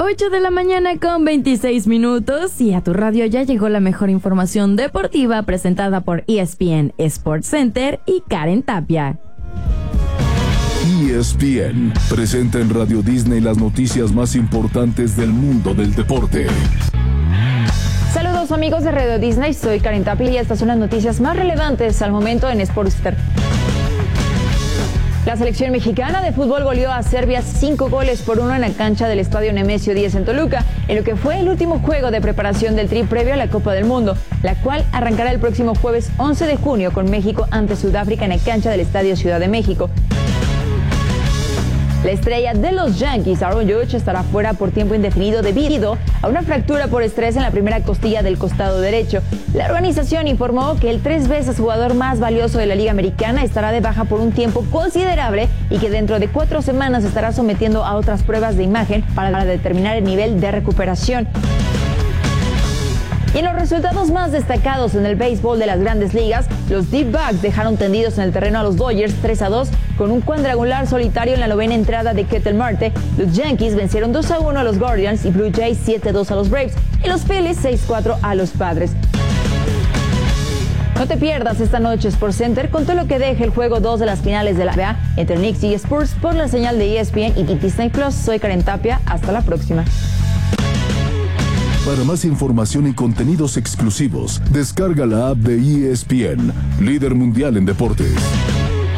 8 de la mañana con 26 minutos y a tu radio ya llegó la mejor información deportiva presentada por ESPN Sports Center y Karen Tapia. ESPN presenta en Radio Disney las noticias más importantes del mundo del deporte. Saludos amigos de Radio Disney, soy Karen Tapia y estas son las noticias más relevantes al momento en Sports Center. La selección mexicana de fútbol goleó a Serbia 5-1 en la cancha del Estadio Nemesio 10 en Toluca, en lo que fue el último juego de preparación del Tri previo a la Copa del Mundo, la cual arrancará el próximo jueves 11 de junio con México ante Sudáfrica en la cancha del Estadio Ciudad de México. La estrella de los Yankees, Aaron Judge, estará fuera por tiempo indefinido debido a una fractura por estrés en la primera costilla del costado derecho. La organización informó que el 3 veces jugador más valioso de la Liga Americana estará de baja por un tiempo considerable y que dentro de 4 semanas estará sometiendo a otras pruebas de imagen para determinar el nivel de recuperación. Y en los resultados más destacados en el béisbol de las Grandes Ligas, los D-Backs dejaron tendidos en el terreno a los Dodgers 3-2 con un cuadrangular solitario en la novena entrada de Ketel Marte. Los Yankees vencieron 2-1 a los Guardians y Blue Jays 7-2 a los Braves y los Phillies 6-4 a los Padres. No te pierdas esta noche Sports Center con todo lo que deje el juego 2 de las finales de la NBA entre Knicks y Spurs por la señal de ESPN y Disney Plus. Soy Karen Tapia, hasta la próxima. Para más información y contenidos exclusivos, descarga la app de ESPN, líder mundial en deportes.